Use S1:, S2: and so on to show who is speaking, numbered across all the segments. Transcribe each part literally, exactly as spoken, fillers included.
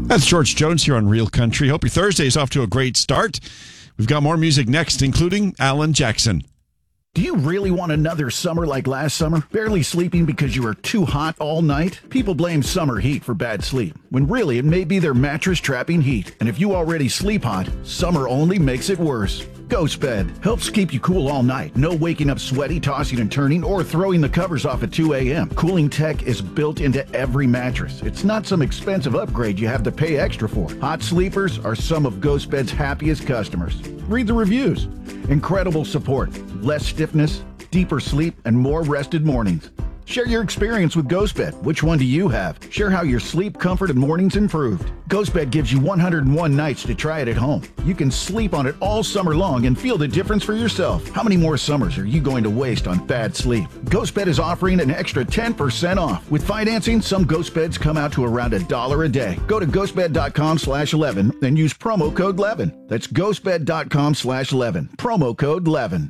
S1: That's George Jones here on Real Country. Hope your Thursday is off to a great start. We've got more music next, including Alan Jackson.
S2: Do you really want another summer like last summer? Barely sleeping because you were too hot all night? People blame summer heat for bad sleep, when really it may be their mattress trapping heat. And if you already sleep hot, summer only makes it worse. Ghost Bed helps keep you cool all night. No waking up sweaty, tossing and turning, or throwing the covers off at two a.m. Cooling tech is built into every mattress. It's not some expensive upgrade you have to pay extra for. Hot sleepers are some of Ghost Bed's happiest customers. Read the reviews. Incredible support, less stiffness, deeper sleep, and more rested mornings. Share your experience with GhostBed. Which one do you have? Share how your sleep, comfort, and mornings improved. GhostBed gives you one hundred one nights to try it at home. You can sleep on it all summer long and feel the difference for yourself. How many more summers are you going to waste on bad sleep? GhostBed is offering an extra ten percent off. With financing, some GhostBeds come out to around a dollar a day. Go to ghostbed.com slash 11 and use promo code eleven. That's ghostbed.com slash 11. Promo code eleven.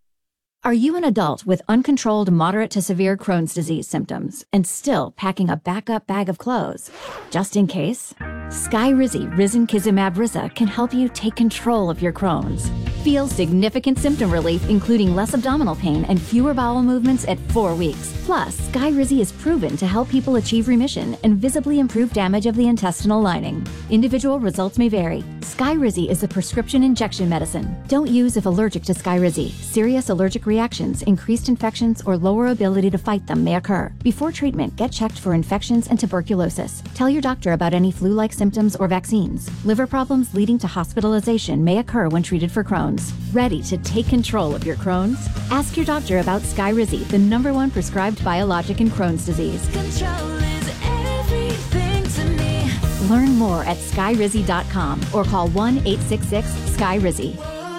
S3: Are you an adult with uncontrolled moderate to severe Crohn's disease symptoms and still packing a backup bag of clothes? Just in case? Skyrizi Risankizumab Riza can help you take control of your Crohn's. Feel significant symptom relief, including less abdominal pain and fewer bowel movements at four weeks. Plus, Skyrizi is proven to help people achieve remission and visibly improve damage of the intestinal lining. Individual results may vary. Skyrizi is a prescription injection medicine. Don't use if allergic to Skyrizi. Serious allergic reactions, increased infections, or lower ability to fight them may occur. Before treatment, get checked for infections and tuberculosis. Tell your doctor about any flu-like symptoms or vaccines. Liver problems leading to hospitalization may occur when treated for Crohn's. Ready to take control of your Crohn's? Ask your doctor about Skyrizi, the number one prescribed biologic in Crohn's disease.
S4: Control is everything to me.
S3: Learn more at skyrizi dot com or call one eight six six SKYRIZI.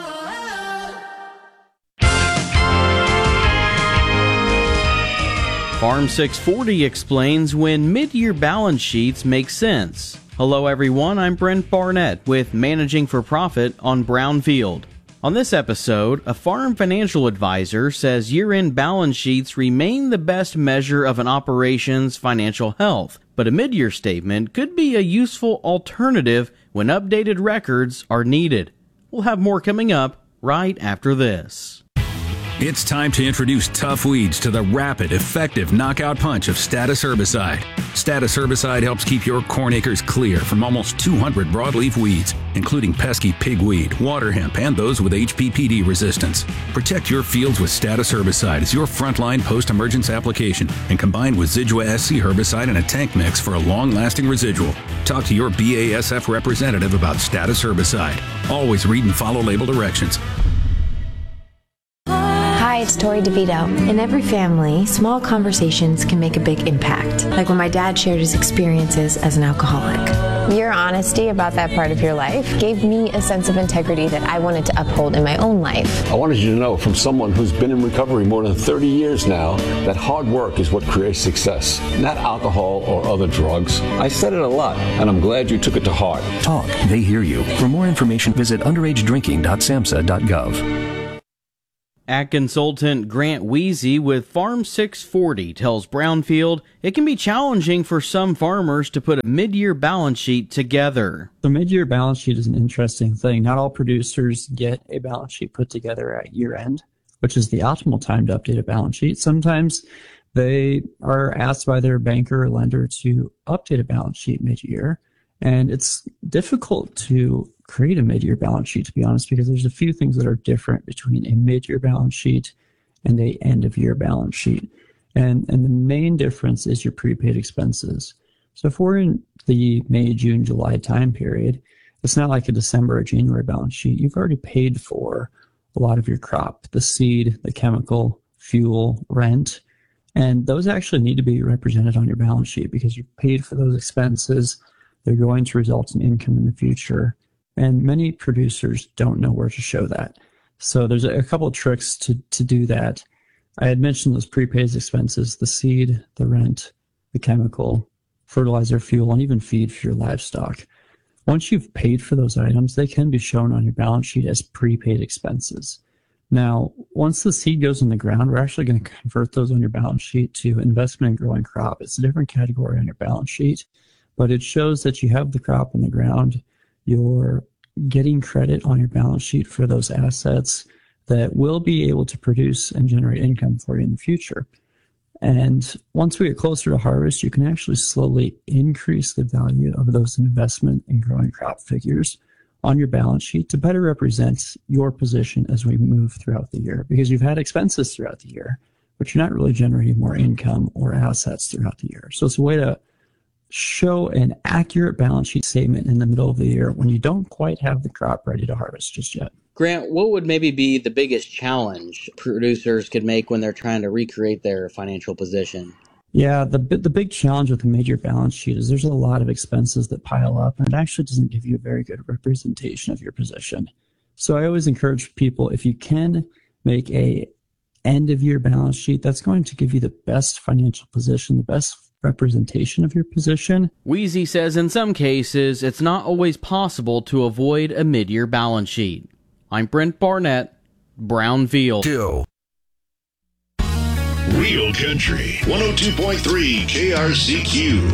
S5: Farm six forty explains when mid-year balance sheets make sense. Hello everyone, I'm Brent Barnett with Managing for Profit on Brownfield. On this episode, a farm financial advisor says year-end balance sheets remain the best measure of an operation's financial health, but a mid-year statement could be a useful alternative when updated records are needed. We'll have more coming up right after this.
S6: It's time to introduce tough weeds to the rapid, effective knockout punch of Status Herbicide. Status Herbicide helps keep your corn acres clear from almost two hundred broadleaf weeds, including pesky pigweed, water hemp, and those with H P P D resistance. Protect your fields with Status Herbicide as your frontline post-emergence application and combined with Zidua S C herbicide in a tank mix for a long-lasting residual. Talk to your B A S F representative about Status Herbicide. Always read and follow label directions.
S7: Hi, it's Tori DeVito. In every family, small conversations can make a big impact, like when my dad shared his experiences as an alcoholic.
S8: Your honesty about that part of your life gave me a sense of integrity that I wanted to uphold in my own life.
S9: I wanted you to know from someone who's been in recovery more than thirty years now that hard work is what creates success, not alcohol or other drugs. I said it a lot, and I'm glad you took it to heart.
S10: Talk, they hear you. For more information, visit underage drinking dot samhsa dot gov.
S5: Ag consultant Grant Weezy with Farm six forty tells Brownfield it can be challenging for some farmers to put a mid-year balance sheet together.
S11: The mid-year balance sheet is an interesting thing. Not all producers get a balance sheet put together at year-end, which is the optimal time to update a balance sheet. Sometimes they are asked by their banker or lender to update a balance sheet mid-year, and it's difficult to create a mid-year balance sheet, to be honest, because there's a few things that are different between a mid-year balance sheet and a end-of-year balance sheet. And, and the main difference is your prepaid expenses. So if we're in the May, June, July time period, it's not like a December or January balance sheet. You've already paid for a lot of your crop, the seed, the chemical, fuel, rent, and those actually need to be represented on your balance sheet because you paid for those expenses. They're going to result in income in the future. And many producers don't know where to show that. So there's a couple of tricks to, to do that. I had mentioned those prepaid expenses, the seed, the rent, the chemical, fertilizer, fuel, and even feed for your livestock. Once you've paid for those items, they can be shown on your balance sheet as prepaid expenses. Now, once the seed goes in the ground, we're actually going to convert those on your balance sheet to investment in growing crop. It's a different category on your balance sheet. but it shows that you have the crop in the ground. You're getting credit on your balance sheet for those assets that will be able to produce and generate income for you in the future. And once we get closer to harvest, you can actually slowly increase the value of those investment and growing crop figures on your balance sheet to better represent your position as we move throughout the year, because you've had expenses throughout the year, but you're not really generating more income or assets throughout the year. So it's a way to show an accurate balance sheet statement in the middle of the year when you don't quite have the crop ready to harvest just yet.
S5: Grant, what would maybe be the biggest challenge producers could make when they're trying to recreate their financial position?
S11: Yeah, the the big challenge with a mid-year balance sheet is there's a lot of expenses that pile up, and it actually doesn't give you a very good representation of your position. So I always encourage people, if you can make a end-of-year balance sheet, that's going to give you the best financial position, the best representation of your position.
S5: Wheezy says in some cases, it's not always possible to avoid a mid-year balance sheet. I'm Brent Barnett, Brownfield.
S12: Two.
S13: Real Country, one oh two point three K R C Q.